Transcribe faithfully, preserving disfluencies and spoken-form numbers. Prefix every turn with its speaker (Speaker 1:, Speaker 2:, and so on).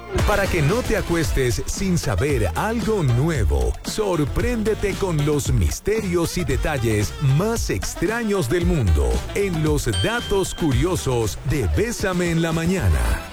Speaker 1: Para que no te acuestes sin saber algo nuevo, sorpréndete con los misterios y detalles más extraños del mundo en los datos curiosos de Bésame en la Mañana.